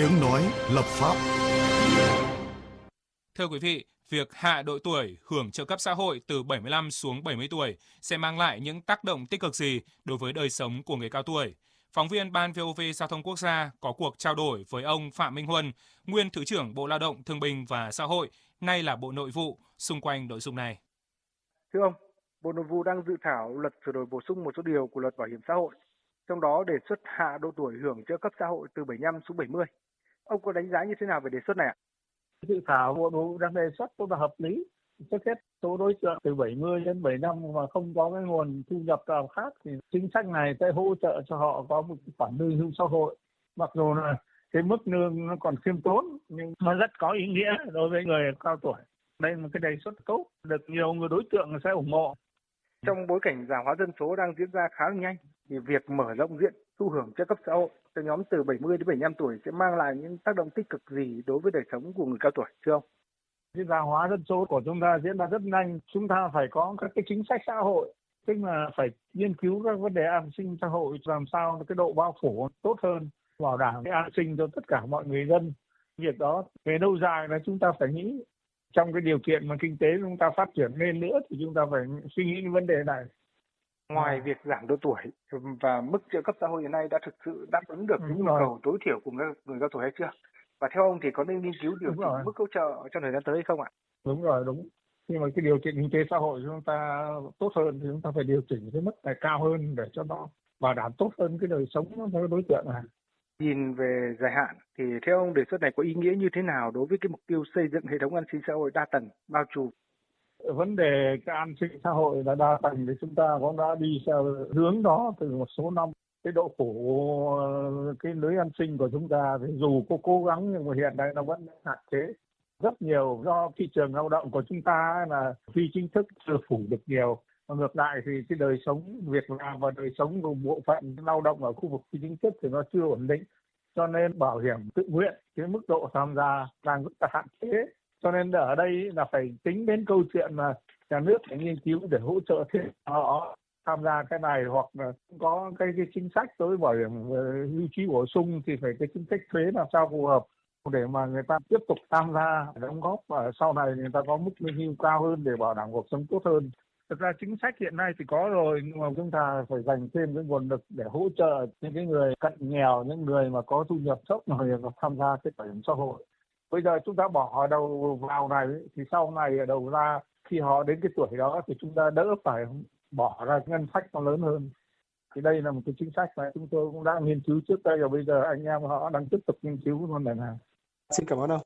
Tiếng nói lập pháp. Thưa quý vị, việc hạ độ tuổi hưởng trợ cấp xã hội từ 75 xuống 70 tuổi sẽ mang lại những tác động tích cực gì đối với đời sống của người cao tuổi? Phóng viên Ban VOV Giao thông Quốc gia có cuộc trao đổi với ông Phạm Minh Huân, nguyên Thứ trưởng Bộ Lao động Thương binh và Xã hội, nay là Bộ Nội vụ, xung quanh nội dung này. Thưa ông, Bộ Nội vụ đang dự thảo luật sửa đổi bổ sung một số điều của luật bảo hiểm xã hội, trong đó đề xuất hạ độ tuổi hưởng trợ cấp xã hội từ 75 xuống 70. Ông có đánh giá như thế nào về đề xuất này ạ? Dự thảo Bộ Nội vụ đang đề xuất rất là hợp lý. Trước hết số đối tượng từ 70 đến 75 mà không có cái nguồn thu nhập nào khác thì chính sách này sẽ hỗ trợ cho họ có một khoản lương hưu xã hội. Mặc dù là cái mức lương nó còn khiêm tốn nhưng nó rất có ý nghĩa đối với người cao tuổi. Đây là một cái đề xuất tốt, được nhiều người đối tượng sẽ ủng hộ. Trong bối cảnh già hóa dân số đang diễn ra khá là nhanh, thì việc mở rộng diện thu hưởng trợ cấp xã hội cho nhóm từ 70 đến 75 tuổi sẽ mang lại những tác động tích cực gì đối với đời sống của người cao tuổi, thưa ông? Cái già hóa dân số của chúng ta diễn ra rất nhanh, chúng ta phải có các cái chính sách xã hội, tức là phải nghiên cứu các vấn đề an sinh xã hội làm sao cái độ bao phủ tốt hơn, bảo đảm cái an sinh cho tất cả mọi người dân. Việc đó về lâu dài là chúng ta phải nghĩ trong cái điều kiện mà kinh tế chúng ta phát triển lên nữa thì chúng ta phải suy nghĩ vấn đề này. Ngoài việc giảm độ tuổi và mức trợ cấp xã hội hiện nay đã thực sự đáp ứng được những nhu cầu tối thiểu của người cao tuổi hay chưa? Và theo ông thì có nên nghiên cứu điều chỉnh mức hỗ trợ trong thời gian tới hay không ạ? Đúng rồi, đúng. Nhưng mà cái điều kiện kinh tế xã hội chúng ta tốt hơn thì chúng ta phải điều chỉnh cái mức này cao hơn để cho nó bảo đảm tốt hơn cái đời sống cho đối tượng này. Nhìn về dài hạn thì theo ông đề xuất này có ý nghĩa như thế nào đối với cái mục tiêu xây dựng hệ thống an sinh xã hội đa tầng, bao trùm? Vấn đề cái an sinh xã hội là đa tầng thì chúng ta cũng đã đi theo hướng đó từ một số năm. Cái độ phủ cái lưới an sinh của chúng ta thì dù có cố gắng nhưng mà hiện nay nó vẫn hạn chế. Rất nhiều do thị trường lao động của chúng ta là phi chính thức chưa phủ được nhiều. Ngược lại thì cái đời sống việc làm và đời sống của bộ phận lao động ở khu vực phi chính thức thì nó chưa ổn định. Cho nên bảo hiểm tự nguyện cái mức độ tham gia đang rất là hạn chế. Cho nên ở đây là phải tính đến câu chuyện là nhà nước phải nghiên cứu để hỗ trợ thêm họ tham gia cái này, hoặc là có cái chính sách đối với bảo hiểm hưu trí bổ sung thì phải cái chính sách thuế làm sao phù hợp để mà người ta tiếp tục tham gia đóng góp và sau này người ta có mức lương hưu cao hơn để bảo đảm cuộc sống tốt hơn. Thực ra chính sách hiện nay thì có rồi nhưng mà chúng ta phải dành thêm cái nguồn lực để hỗ trợ những cái người cận nghèo, những người mà có thu nhập thấp mà tham gia cái bảo hiểm xã hội. Bây giờ chúng ta bỏ đầu vào này thì sau này ở đầu ra khi họ đến cái tuổi đó thì chúng ta đỡ phải bỏ ra ngân sách nó lớn hơn. Thì đây là một cái chính sách mà chúng tôi cũng đã nghiên cứu trước đây, và bây giờ anh em họ đang tiếp tục nghiên cứu vấn đề này. Xin cảm ơn ông.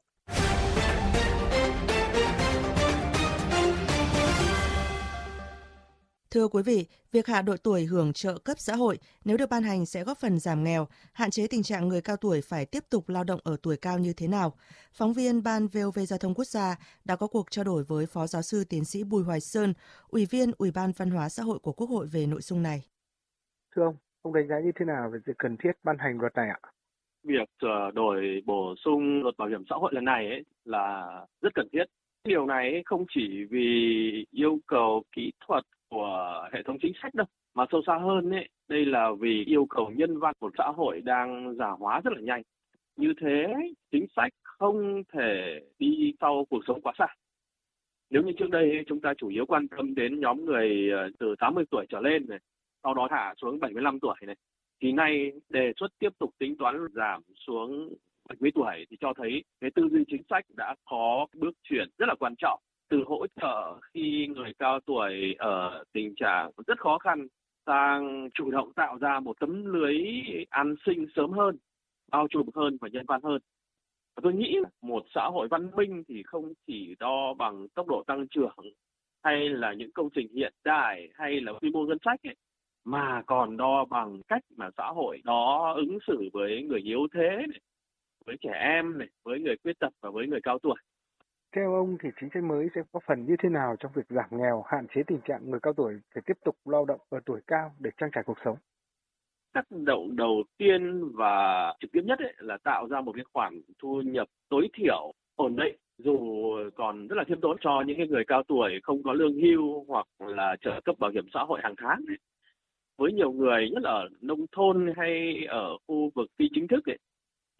Thưa quý vị, việc hạ độ tuổi hưởng trợ cấp xã hội nếu được ban hành sẽ góp phần giảm nghèo, hạn chế tình trạng người cao tuổi phải tiếp tục lao động ở tuổi cao như thế nào. Phóng viên Ban VOV Giao thông Quốc gia đã có cuộc trao đổi với Phó Giáo sư Tiến sĩ Bùi Hoài Sơn, Ủy viên Ủy ban Văn hóa Xã hội của Quốc hội về nội dung này. Thưa ông đánh giá như thế nào về sự cần thiết ban hành luật này ạ? Việc sửa đổi bổ sung luật bảo hiểm xã hội lần này là rất cần thiết. Điều này không chỉ vì yêu cầu kỹ thuật của hệ thống chính sách đâu, mà sâu xa hơn đây là vì yêu cầu nhân văn của xã hội đang già hóa rất là nhanh. Như thế, chính sách không thể đi sau cuộc sống quá xa. Nếu như trước đây chúng ta chủ yếu quan tâm đến nhóm người từ 80 tuổi trở lên này, sau đó hạ xuống 75 tuổi này, thì nay đề xuất tiếp tục tính toán giảm xuống 70 tuổi thì cho thấy cái tư duy chính sách đã có bước chuyển rất là quan trọng, từ hỗ trợ khi người cao tuổi ở tình trạng rất khó khăn sang chủ động tạo ra một tấm lưới an sinh sớm hơn, bao trùm hơn và nhân văn hơn. Tôi nghĩ một xã hội văn minh thì không chỉ đo bằng tốc độ tăng trưởng hay là những công trình hiện đại hay là quy mô ngân sách mà còn đo bằng cách mà xã hội đó ứng xử với người yếu thế này, với trẻ em này, với người khuyết tật và với người cao tuổi. Theo ông thì chính sách mới sẽ có phần như thế nào trong việc giảm nghèo, hạn chế tình trạng người cao tuổi phải tiếp tục lao động ở tuổi cao để trang trải cuộc sống? Tác động đầu tiên và trực tiếp nhất là tạo ra một cái khoản thu nhập tối thiểu ổn định, dù còn rất là khiêm tốn cho những người cao tuổi không có lương hưu hoặc là trợ cấp bảo hiểm xã hội hàng tháng. Với nhiều người, nhất là ở nông thôn hay ở khu vực phi chính thức thì cái tuổi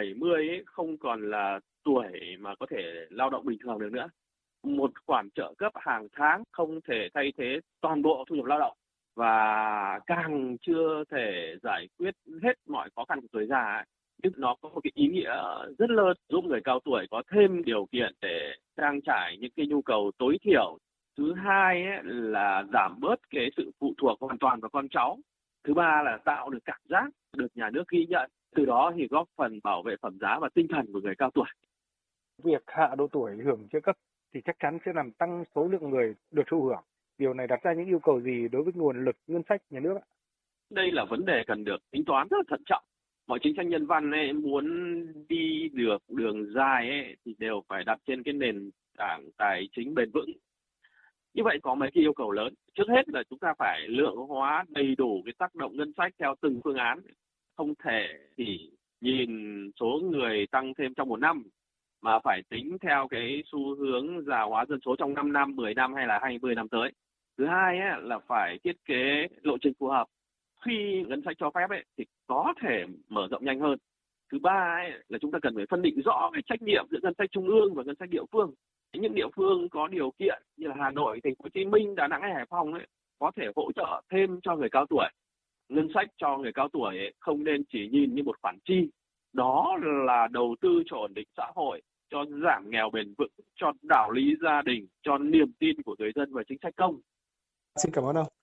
70 ấy không còn là tuổi mà có thể lao động bình thường được nữa. Một khoản trợ cấp hàng tháng không thể thay thế toàn bộ thu nhập lao động và càng chưa thể giải quyết hết mọi khó khăn của tuổi già ấy. Nhưng nó có một cái ý nghĩa rất lớn giúp người cao tuổi có thêm điều kiện để trang trải những cái nhu cầu tối thiểu. Thứ hai ấy là giảm bớt cái sự phụ thuộc hoàn toàn vào con cháu. Thứ ba là tạo được cảm giác được nhà nước ghi nhận. Từ đó thì góp phần bảo vệ phẩm giá và tinh thần của người cao tuổi. Việc hạ độ tuổi hưởng trợ cấp thì chắc chắn sẽ làm tăng số lượng người được thụ hưởng. Điều này đặt ra những yêu cầu gì đối với nguồn lực ngân sách nhà nước ạ? Đây là vấn đề cần được tính toán rất là thận trọng. Mọi chính sách nhân văn ấy, muốn đi được đường dài ấy, thì đều phải đặt trên cái nền tảng tài chính bền vững. Như vậy có mấy cái yêu cầu lớn. Trước hết là chúng ta phải lượng hóa đầy đủ cái tác động ngân sách theo từng phương án. Không thể chỉ nhìn số người tăng thêm trong một năm, mà phải tính theo cái xu hướng già hóa dân số trong 5 năm, 10 năm hay là 20 năm tới. Thứ hai ấy, là phải thiết kế lộ trình phù hợp. Khi ngân sách cho phép ấy, thì có thể mở rộng nhanh hơn. Thứ ba ấy, là chúng ta cần phải phân định rõ cái trách nhiệm giữa ngân sách trung ương và ngân sách địa phương. Những địa phương có điều kiện như là Hà Nội, Thành phố Hồ Chí Minh, Đà Nẵng hay Hải Phòng ấy, có thể hỗ trợ thêm cho người cao tuổi. Ngân sách cho người cao tuổi ấy, không nên chỉ nhìn như một khoản chi. Đó là đầu tư cho ổn định xã hội, cho giảm nghèo bền vững, cho đạo lý gia đình, cho niềm tin của người dân và chính sách công. Xin cảm ơn ông.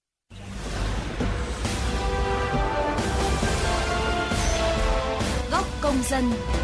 Góc công dân.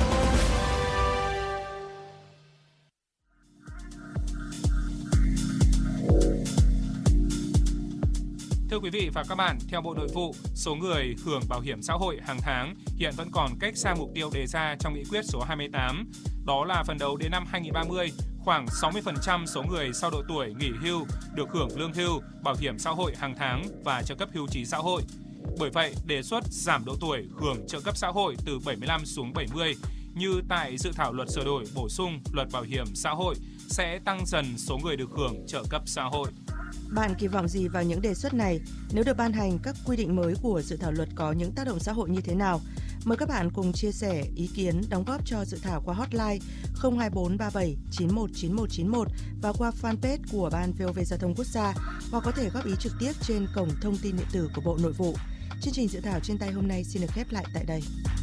Thưa quý vị và các bạn, theo Bộ Nội vụ, số người hưởng bảo hiểm xã hội hàng tháng hiện vẫn còn cách xa mục tiêu đề ra trong nghị quyết số 28. Đó là phần đầu đến năm 2030, khoảng 60% số người sau độ tuổi nghỉ hưu được hưởng lương hưu, bảo hiểm xã hội hàng tháng và trợ cấp hưu trí xã hội. Bởi vậy, đề xuất giảm độ tuổi hưởng trợ cấp xã hội từ 75 xuống 70 như tại dự thảo luật sửa đổi bổ sung luật bảo hiểm xã hội sẽ tăng dần số người được hưởng trợ cấp xã hội. Bạn kỳ vọng gì vào những đề xuất này? Nếu được ban hành, các quy định mới của dự thảo luật có những tác động xã hội như thế nào? Mời các bạn cùng chia sẻ ý kiến, đóng góp cho dự thảo qua hotline 02437 919191 và qua fanpage của Ban VOV Giao thông Quốc gia, hoặc có thể góp ý trực tiếp trên cổng thông tin điện tử của Bộ Nội vụ. Chương trình dự thảo trên tay hôm nay xin được khép lại tại đây.